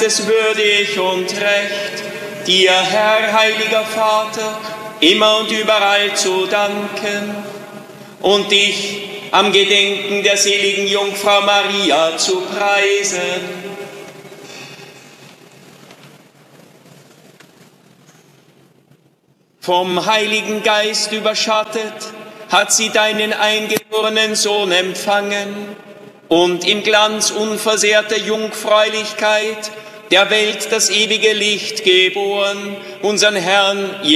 ist es würdig und recht, dir, Herr, heiliger Vater, immer und überall zu danken und dich am Gedenken der seligen Jungfrau Maria zu preisen. Vom Heiligen Geist überschattet, hat sie deinen eingeborenen Sohn empfangen und im Glanz unversehrter Jungfräulichkeit der Welt das ewige Licht geboren, unseren Herrn